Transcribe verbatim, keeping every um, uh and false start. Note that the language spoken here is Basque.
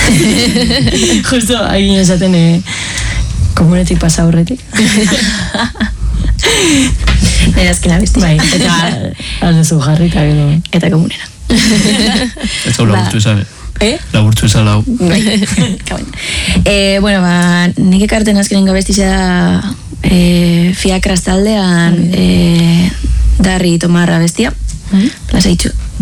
Justo, hain esaten, eh, komunetik pasa horretik. Nire azkena besti. Bai, eta aldezu jarri eta gero. Eta komunera. Ez hau laburtu izan, eh? Laburtu izan lau. Bai, kauen. Eh, bueno, ba, nik ekarten azkenen gabestizia da eh, Fiakras taldean eh, Darri Tomarra bestia. Plazaitxu.